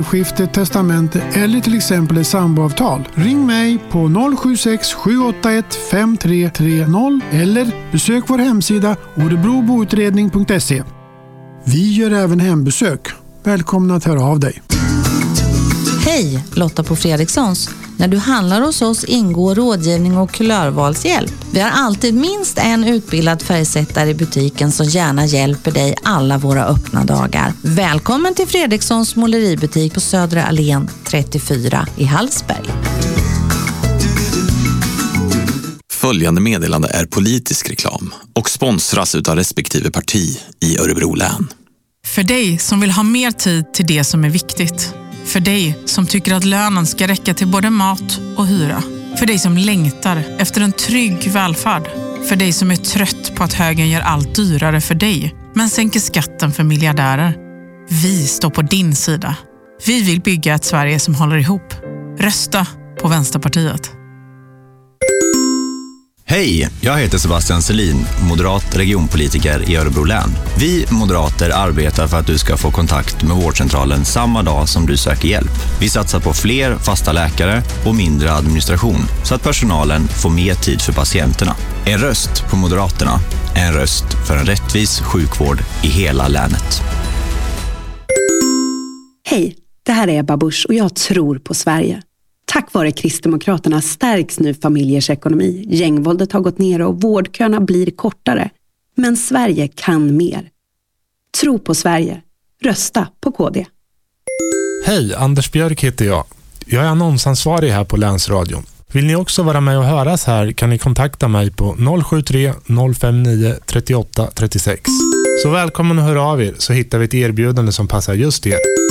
skifte, testamente eller till exempel ett samboavtal. Ring mig på 076 781 5330 eller besök vår hemsida orebroboutredning.se. Vi gör även hembesök. Välkomna att höra av dig. Hej, Lotta på Fredrikssons. När du handlar hos oss ingår rådgivning och kulörvalshjälp. Vi har alltid minst en utbildad färgsättare i butiken som gärna hjälper dig alla våra öppna dagar. Välkommen till Fredrikssons måleributik på Södra Allén 34 i Hallsberg. Följande meddelande är politisk reklam och sponsras utav respektive parti i Örebro län. För dig som vill ha mer tid till det som är viktigt. För dig som tycker att lönen ska räcka till både mat och hyra. För dig som längtar efter en trygg välfärd. För dig som är trött på att högern gör allt dyrare för dig men sänker skatten för miljardärer. Vi står på din sida. Vi vill bygga ett Sverige som håller ihop. Rösta på Vänsterpartiet. Hej, jag heter Sebastian Selin, moderat regionpolitiker i Örebro län. Vi moderater arbetar för att du ska få kontakt med vårdcentralen samma dag som du söker hjälp. Vi satsar på fler fasta läkare och mindre administration så att personalen får mer tid för patienterna. En röst på Moderaterna, en röst för en rättvis sjukvård i hela länet. Hej, det här är Ebba Busch och jag tror på Sverige. Tack vare Kristdemokraterna stärks nu familjers ekonomi. Gängvåldet har gått ner och vårdköerna blir kortare. Men Sverige kan mer. Tro på Sverige. Rösta på KD. Hej, Anders Björk heter jag. Jag är annonsansvarig här på Länsradion. Vill ni också vara med och höras här kan ni kontakta mig på 073 059 38 36. Så välkommen att höra av er så hittar vi ett erbjudande som passar just er.